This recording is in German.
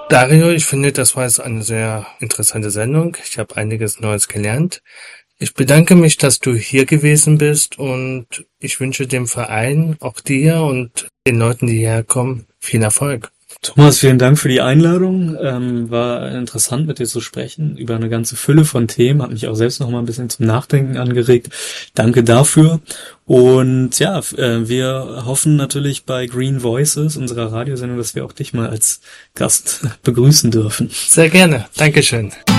Dario, ich finde, das war jetzt eine sehr interessante Sendung. Ich habe einiges Neues gelernt. Ich bedanke mich, dass du hier gewesen bist und ich wünsche dem Verein, auch dir und den Leuten, die hierher kommen, viel Erfolg. Thomas, vielen Dank für die Einladung. War interessant, mit dir zu sprechen über eine ganze Fülle von Themen. Hat mich auch selbst noch mal ein bisschen zum Nachdenken angeregt. Danke dafür. Und ja, wir hoffen natürlich bei Green Voices, unserer Radiosendung, dass wir auch dich mal als Gast begrüßen dürfen. Sehr gerne. Dankeschön.